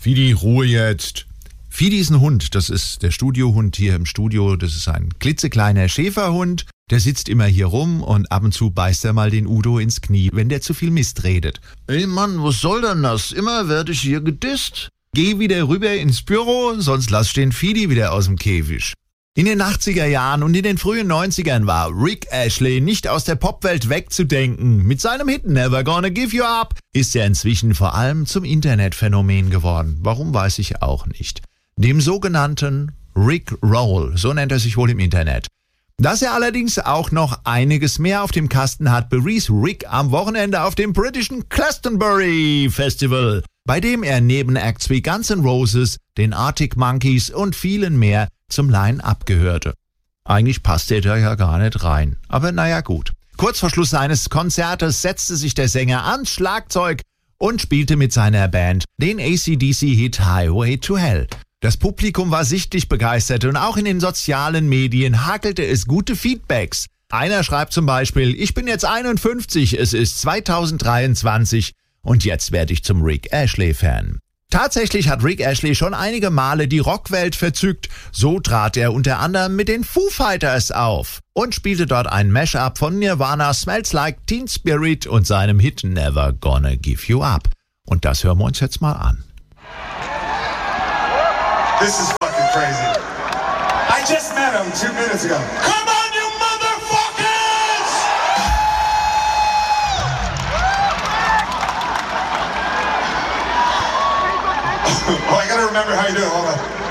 Fidi, Ruhe jetzt. Fidi ist ein Hund, das ist der Studiohund hier im Studio. Das ist ein klitzekleiner Schäferhund. Der sitzt immer hier rum und ab und zu beißt er mal den Udo ins Knie, wenn der zu viel Mist redet. Ey Mann, was soll denn das? Immer werde ich hier gedisst. Geh wieder rüber ins Büro, sonst lass den Fidi wieder aus dem Käfig. In den 80er Jahren und in den frühen 90ern war Rick Astley nicht aus der Popwelt wegzudenken. Mit seinem Hit Never Gonna Give You Up ist er inzwischen vor allem zum Internetphänomen geworden. Warum, weiß ich auch nicht. Dem sogenannten Rick Roll, so nennt er sich wohl im Internet. Dass er allerdings auch noch einiges mehr auf dem Kasten hat, bewies Rick am Wochenende auf dem britischen Glastonbury Festival, bei dem er neben Acts wie Guns N' Roses, den Arctic Monkeys und vielen mehr zum Line-Up gehörte. Eigentlich passte er da ja gar nicht rein, aber naja gut. Kurz vor Schluss seines Konzertes setzte sich der Sänger ans Schlagzeug und spielte mit seiner Band den AC/DC-Hit Highway to Hell. Das Publikum war sichtlich begeistert und auch in den sozialen Medien hakelte es gute Feedbacks. Einer schreibt zum Beispiel: Ich bin jetzt 51, es ist 2023 und jetzt werde ich zum Rick Astley-Fan. Tatsächlich hat Rick Astley schon einige Male die Rockwelt verzückt. So trat er unter anderem mit den Foo Fighters auf und spielte dort ein Mashup von Nirvana, Smells Like Teen Spirit und seinem Hit Never Gonna Give You Up. Und das hören wir uns jetzt mal an. This is fucking crazy. I just met him 2 minutes ago. Come on, you motherfuckers! Oh, I gotta remember how you do it. Hold on.